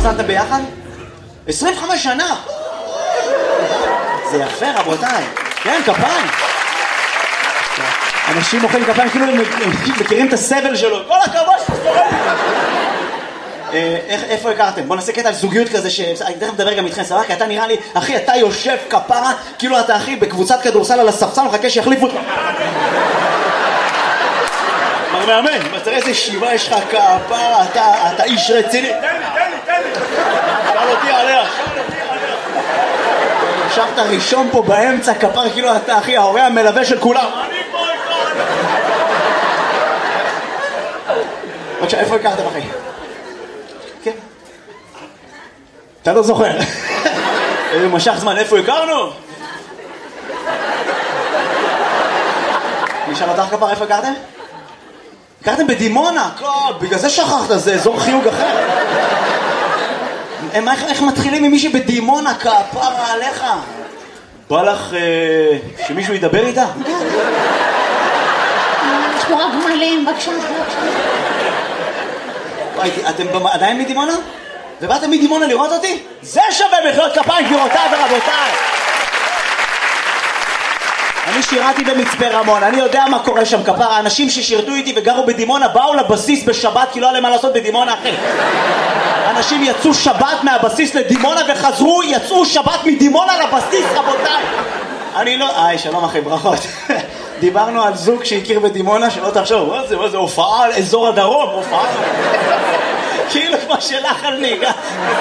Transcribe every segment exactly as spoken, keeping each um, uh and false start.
כמה זמן אתם ביחד? עשרים וחמש שנה! זה יפה רבותיי. כן, כפיים. אנשים מוחאים כפיים כאילו הם מכירים את הסבל שלו. כל הכבוד שתספורם. איפה הכרתם? בוא נעשה קטע על זוגיות כזה שאני תכף מדבר גם איתכם, סבבה? כי אתה נראה לי, אחי, אתה יושב כפרה, כאילו אתה אחי בקבוצת כדורסל על הספסל, מחכה שיחליפו אותך. מר מאמן, תראה איזה שיבה יש לך כפרה, אתה איש רציני. תן לי, תן לי, תן לי. שאל אותי עליה. ישבת ראשון פה באמצע, כפר כאילו אתה אחי, ההורה המלווה של כולם. אני פה איתך. בבקשה, איפה הכרתם אחי? כן. אתה לא זוכר. איזה משך זמן, איפה הכרנו? נשאל אותך כפר, איפה הכרתם? הכרתם בדימונה, בגלל זה שכחת, זה אזור חיוג אחר. איך, איך מתחילים עם מישהי בדימונה כפרה עליך? בא לך אה, שמישהו ידבר איתה? יש פה רק מלאים, בבקשה, בבקשה. אתם עדיין מדימונה? ובאתם מדימונה לראות אותי? זה שווה מחיאות כפיים גבירותיי ורבותיי. אני שירתי במצפה רמון, אני יודע מה קורה שם כפרה. האנשים ששירתו איתי וגרו בדימונה באו לבסיס בשבת כי לא היה להם מה לעשות בדימונה אחי. אנשים יצאו שבת מהבסיס לדימונה וחזרו, יצאו שבת מדימונה לבסיס רבותיי. אני לא... היי שלום אחי, ברכות. דיברנו על זוג שהכיר בדימונה, שלא תחשוב, מה זה, מה זה, הופעה על אזור הדרום, הופעה. כאילו כמו שלך על ניגה.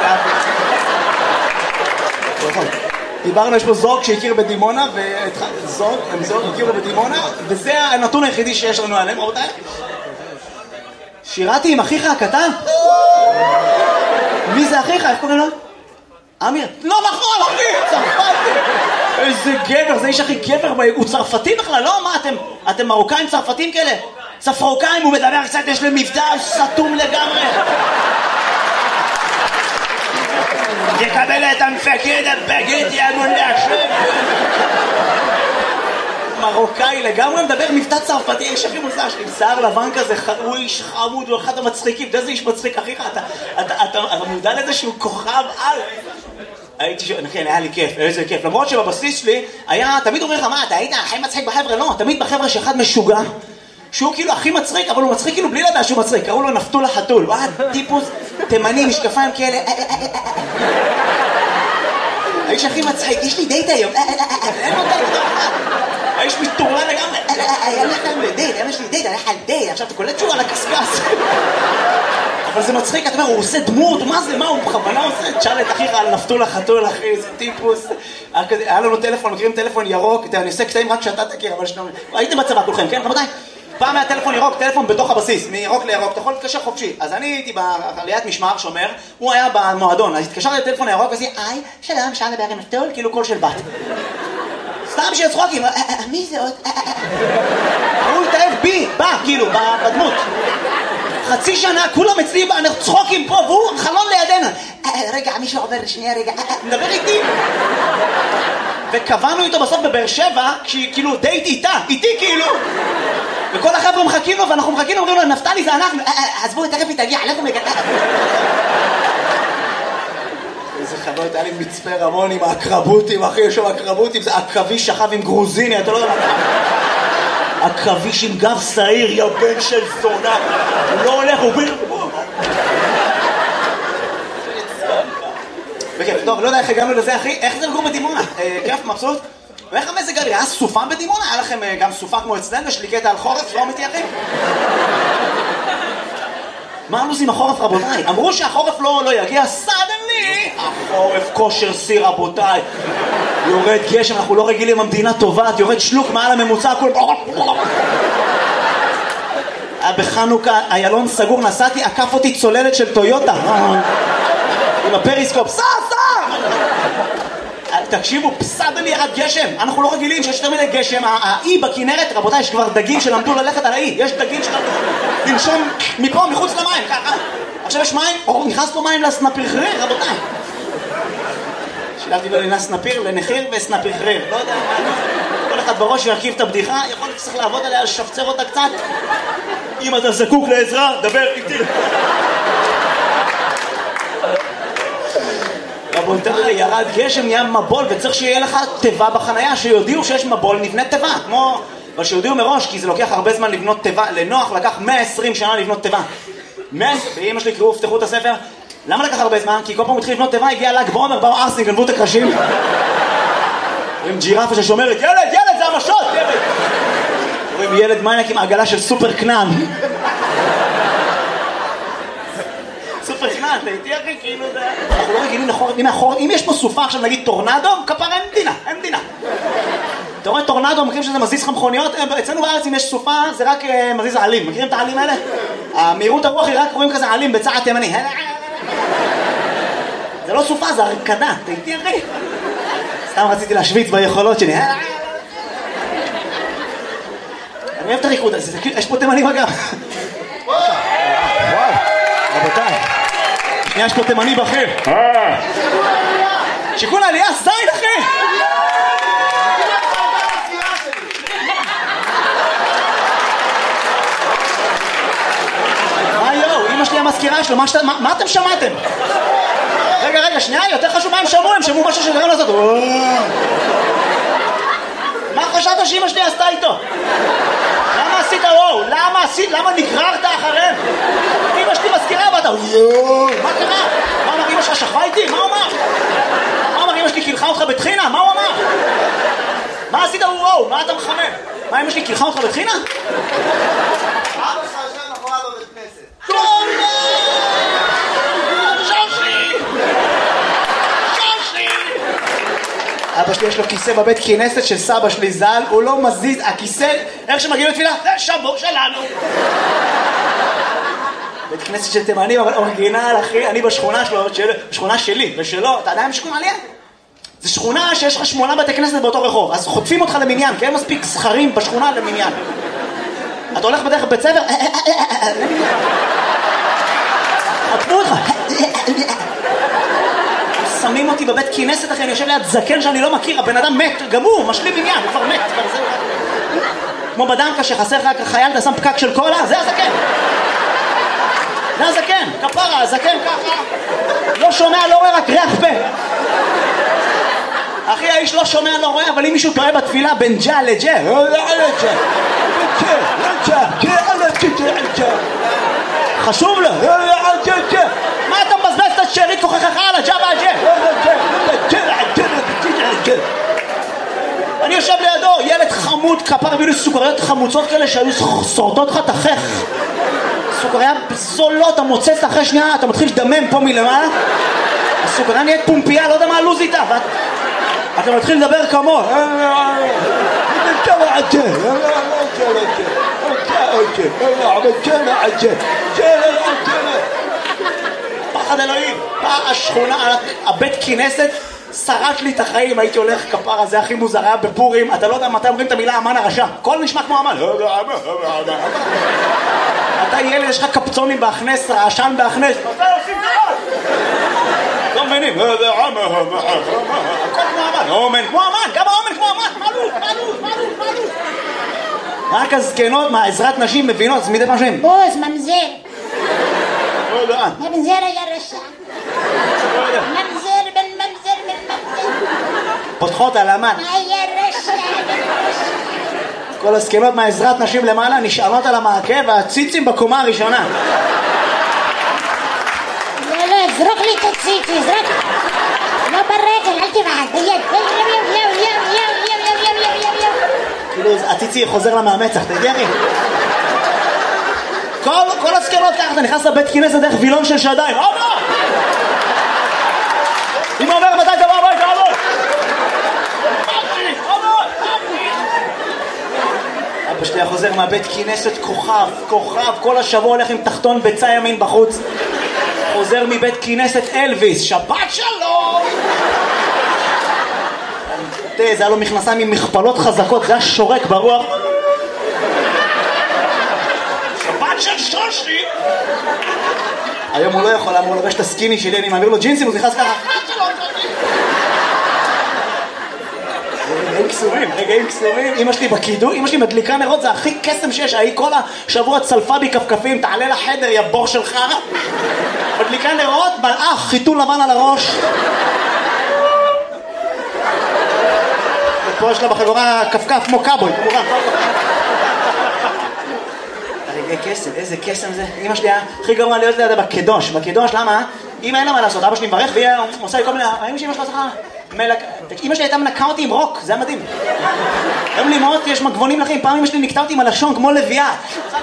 דיברנו, יש פה זוג שהכיר בדימונה, וזוג, הם זוג הכירו בדימונה, וזה הנתון היחידי שיש לנו עליהם, רבותיי. שירתי עם אחיך הקטן? מי זה אחיך? איך קוראים לו? אמיר. לא נכון, אחי, צרפתי. איזה גבר, זה איש הכי גבר, הוא צרפתי בכלל, לא? מה, אתם, אתם מרוקאים צרפתים כאלה? צפרוקאים, הוא מדבר קצת, יש לי מבטא סתום לגמרי. תקבל את המפקד, הבגד, יאמון להשם. מרוקאי לגמרי, מדבר מבטא צרפתי, איש הכי מוזר שלי, עם שיער לבן כזה, הוא איש חמוד, הוא אחד המצחיקים, אתה יודע איזה איש מצחיק, אחיך, אתה מודע לזה שהוא כוכב על... הייתי ש... כן, היה לי כיף, איזה כיף, למרות שבבסיס שלי היה, תמיד אומר לך, מה, אתה היית הכי מצחיק בחבר'ה? לא, תמיד בחבר'ה שאחד משוגע, שהוא כאילו הכי מצחיק, אבל הוא מצחיק כאילו בלי לדעת שהוא מצחיק, קראו לו נפתול החתול, וואי, טיפוס תימני, משקפיים כאלה, האיש הכי מצחיק, יש לי דייט היום, אין לו דייט, האיש מטורלל לגמרי, היה לכם לדייט, יש לי דייט, היה לך דייט, עכשיו אתה קולט שהוא על הקסקס. אבל זה מצחיק, אתה אומר, הוא עושה דמות, מה זה, מה, הוא בכוונה עושה? תשאל את אחיך על נפתול החתול, אחי, איזה טיפוס. היה לנו טלפון, מכירים טלפון ירוק, אני עושה קטעים רק שאתה תכיר, אבל שאתה... הייתם בצבא כולכם, כן, רבותיי? פעם היה טלפון ירוק, טלפון בתוך הבסיס, מירוק לירוק, אתה יכול להתקשר חופשי. אז אני הייתי בעליית משמר שומר, הוא היה במועדון, אז התקשרתי לטלפון הירוק ועשיתי, היי, שלום, אפשר לדבר עם נפתול, כאילו קול של בת. סתם שיצחוקים, מי זה עוד? הוא התאהב בי, בא, כאילו, בדמות. חצי שנה, כולם אצלי, אנחנו צחוקים פה, והוא חלון לידינו. רגע, מישהו עובר לשנייה, רגע, מדבר איתי. וקבענו איתו בסוף בבאר שבע, כאילו דייט איתה, איתי כאילו. וכל החבר'ה מחכים לו, ואנחנו מחכים לו, אומרים לו, נפתלי זה אנחנו, אז בואו, תכף היא תגיע, עליכם מגדל. איזה חוויות, היה לי מצפה רמון עם הקרבותים, אחי, יש שם הקרבותים, זה עכביש שכב עם גרוזיני, אתה לא יודע מה. עכביש עם גב שעיר, יא בן של זונה, הוא לא הולך, הוא ביר... וכיף, טוב, לא יודע איך הגענו לזה, אחי, איך זה לגור בדימונה? כיף, מבסוט? ואיך המזג גרי? היה סופה בדימונה? היה לכם גם סופה כמו אצלנו? יש לי קטע על חורף, לא אמיתי, אחי? מה הלו"ז עם החורף, רבותיי? אמרו שהחורף לא, לא יגיע, סדנלי! החורף כושר סיר, רבותיי. יורד גשם, אנחנו לא רגילים, המדינה טובה, יורד שלוק מעל הממוצע, הכל... בחנוכה, איילון סגור, נסעתי, עקף אותי צוללת של טויוטה. עם הפריסקופ, סע, סע! תקשיבו, סדנלי ירד גשם, אנחנו לא רגילים שיש יותר מדי גשם, האי בכנרת, רבותיי, יש כבר דגים שלמדו ללכת על האי, יש דגים שלמדו לנשום מפה, מחוץ למים, ככה. עכשיו יש מים, או נכנס פה מים לסנפיחריר, רבותיי. שילבתי לו לסנפיר, לנחיר וסנפיחריר, לא יודע, כל אחד בראש ירכיב את הבדיחה, יכול להיות שצריך לעבוד עליה, לשפצר אותה קצת. אם אתה זקוק לעזרה, דבר איתי. רבותיי, ירד גשם, נהיה מבול, וצריך שיהיה לך תיבה בחנייה, שיודיעו שיש מבול, נבנה תיבה, כמו... אבל שיודיעו מראש, כי זה לוקח הרבה זמן לבנות תיבה, לנוח לקח מאה ועשרים שנה לבנות תיבה. ואמא שלי קראו, פתחו את הספר, למה לקח הרבה זמן? כי כל פעם התחיל לבנות תיבה, הגיע ל"ג בעומר, באו ארסים, גנבו את הקרשים. רואים ג'ירפה ששומרת, ילד, ילד, זה המשות, ילד! רואים ילד מניאק עם עגלה של סופר קנן. סופר קנן, אתה איתי אחי, כאילו זה... אנחנו לא רגילים מאחור, אם יש פה סופה עכשיו, נגיד טורנדו, כפרה אין מדינה, אין מדינה. אתה רואה טורנדו, מכירים שזה מזיז לך מכוניות? אצלנו בארץ אם יש סופה, זה רק מזיז העלים. מכירים את העלים האלה? המהירות הרוח היא רק רואים כזה עלים בצעד תימני. זה לא סופה, זה הרקדה. אתה איתי אחי? סתם רציתי להשוויץ ביכולות שלי. אני אוהב את הריקוד הזה, יש פה תימני בגב. וואו, רבותיי. שנייה, יש פה תימני בכיר. שיקול העלייה, זין אחי! מה יואו, אמא שלי המזכירה שלו, מה אתם שמעתם? רגע, רגע, שנייה, יותר חשוב מה הם שמעו, הם שמעו משהו שגרם לעשות. מה חשבת שאמא שלי עשתה איתו? למה עשית וואו? למה עשית? למה נגררת אחריהם? אמא שלי מזכירה ואתה מה קרה? מה אמר אמא שלך שכבה איתי? מה הוא אמר? מה אמר אמא שלי קילחה אותך בתחינה? מה הוא אמר? מה עשית וואו? מה אתה מחמם? מה אמא שלי קילחה אותך בתחינה? אבא שלך יושב מאחורי בבית כנסת. אבא שלי יש לו כיסא בבית כנסת של סבא שלי ז"ל, הוא לא מזיז, הכיסא, איך שמגיעים לתפילה, זה שבור שלנו. בית כנסת של תימני, אבל אורגינל, אחי, אני בשכונה שלו, בשכונה שלי ושלו, אתה יודע מה שכונה עליה? זה שכונה שיש לך שמונה בתי כנסת באותו רחוב, אז חוטפים אותך למניין, כי אין מספיק זכרים בשכונה למניין. אתה הולך בדרך בית ספר, חוטפו אותך. שמים אותי בבית כנסת אחי, אני יושב ליד זקן שאני לא מכיר, הבן אדם מת, גם הוא, משלים עניין, הוא כבר מת, כבר זהו. כמו בדנקה שחסר לך חייל, אתה שם פקק של קולה, זה הזקן. זה הזקן, כפרה, הזקן ככה. לא שומע, לא רואה, רק ריח פה. אחי, האיש לא שומע, לא רואה, אבל אם מישהו טועה בתפילה בין ג'ה לג'ה, חשוב לו. מה אתה מבזבז את השארית כוחך על הג'ה והג'ה? אני יושב לידו, ילד חמוד, כפר הביא לי סוכריות חמוצות כאלה שהיו שורטות לך תחך. סוכריה זולות, אתה מוצץ אחרי שנייה, אתה מתחיל לדמם פה מלמעלה. הסוכריה נהיית פומפייה, לא יודע מה הלוז איתה. אתה מתחיל לדבר כמו פחד אלוהים. השכונה, הבית כנסת שרט לי את החיים, הייתי הולך כפרה, זה הכי מוזר, היה בפורים, אתה לא יודע מתי אומרים את המילה אמן הרשע, כל נשמע כמו אמן. אתה ילד, יש לך קפצונים בהכנס, רעשן בהכנס, מתי עושים דבר? לא מבינים, הכל כמו אמן, אומן כמו אמן, גם האומן כמו אמן, מעלות, מעלות, מעלות, מעלות. רק הזקנות מהעזרת נשים מבינות, זה מדי פעם בוז, ממזר. ממזר היה רשע. ממזר בן ממזר בן ממזר. פותחות על אמן. היה רשע בן רשע. כל הזקנות מהעזרת נשים למעלה נשענות על המעקה והציצים בקומה הראשונה. לא, לא, זרוק לי את הציצי, זרוק. לא ברגל, אל תבעד, ביד. יו, יו, יו, יו, יו, יו, יו, יו, יו, יו. כאילו, הציצי חוזר לה מהמצח, אתה יודע אחי? כל, כל הזקנות ככה, אתה נכנס לבית כנסת דרך וילון של שדיים. אבא! אמא אומר מתי אתה בא הביתה, אבא! אבא שלי חוזר מהבית כנסת כוכב, כוכב, כל השבוע הולך עם תחתון ביצה ימין בחוץ. חוזר מבית כנסת אלוויס, שבת שלום! תראה, זה היה לו מכנסיים עם מכפלות חזקות, זה היה שורק ברוח. שבת של שושי! היום הוא לא יכול, הוא לובש את הסקיני שלי, אני מעביר לו ג'ינסים, הוא נכנס ככה. רגעים קסומים, רגעים קסומים. אמא שלי בקידום, אמא שלי מדליקה נרות, זה הכי קסם שיש. ההיא כל השבוע צלפה בי כפכפים, תעלה לחדר, יא בור שלך. מדליקה נרות, מלאך, חיתול לבן על הראש. ופה יש לה בחגורה כפכף כמו קאבוי, כמובן. הרגעי קסם, איזה קסם זה. אמא שלי היה הכי גרוע להיות לידה בקדוש. בקדוש, למה? אמא אין לה מה לעשות, אבא שלי מברך והיא עושה לי כל מיני... אמא שלי אמא שלה צריכה... אמא שלי הייתה מנקה אותי עם רוק, זה היה מדהים. היום לי מאוד, יש מגבונים לכם, פעם אמא שלי נקטה אותי עם הלשון כמו לביאה.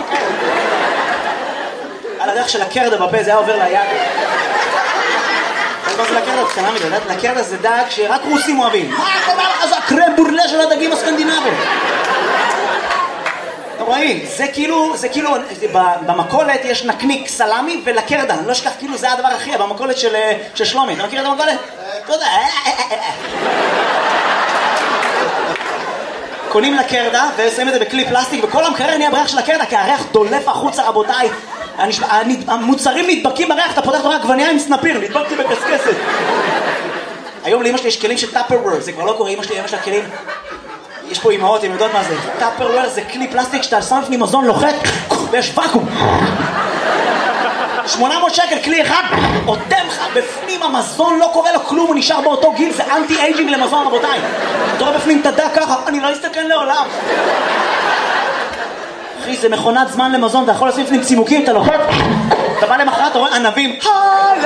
על הדרך של הקרדה בפה, זה היה עובר ליד. מה זה לקרדה? קטנה מדי, לקרדה זה דג שרק רוסים אוהבים. מה אתה אומר לך? זה הקרם בורלה של הדגים הסקנדינביים. אתה רואים, זה כאילו, זה כאילו, במקולת יש נקניק סלמי ולקרדה, אני לא אשכח, כאילו זה הדבר הכי, במקולת של שלומי, אתה מכיר את המקולת? אתה יודע, קונים לקרדה ושמים את זה בכלי פלסטיק וכל המקרר נהיה בריח של הקרדה כי הריח דולף החוצה רבותיי, המוצרים נדבקים בריח, אתה פותח תורה עגבניה עם סנפיר, נדבקתי בקסקסת. היום לאמא שלי יש כלים של טאפרוור, זה כבר לא קורה, אמא שלי אמא שלה כלים, יש פה אמהות, הן יודעות מה זה. טאפרוור זה כלי פלסטיק שאתה שם לפני מזון לוחת ויש ואקום. שמונה מאות שקל כלי אחד, עודם לך בפנים המזון, לא קורה לו כלום, הוא נשאר באותו גיל, זה אנטי אייג'ינג למזון רבותיי. אתה רואה בפנים תדע ככה, אני לא אסתכן לעולם. אחי, זה מכונת זמן למזון, אתה יכול לשים לפנים צימוקים, אתה לוחת, אתה בא למחרת, אתה רואה ענבים,